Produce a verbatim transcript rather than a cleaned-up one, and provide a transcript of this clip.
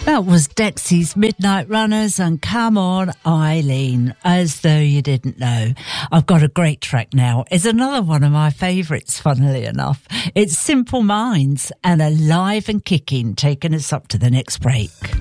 That was Dexy's Midnight Runners and Come On Eileen, as though you didn't know. I've got a great track now. It's another one of my favourites, funnily enough. It's Simple Minds and Alive and Kicking, taking us up to the next break.